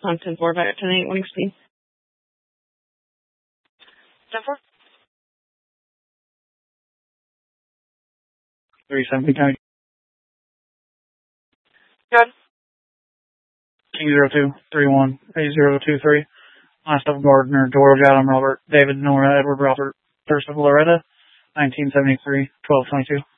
On 10-4 back at 10-8, winning speed. 10-4. 370 county. Good. King 0231 A023. Last of Gardner, George Adam Robert, David Nora Edward Robert, first of Loretta, 1973, 1222.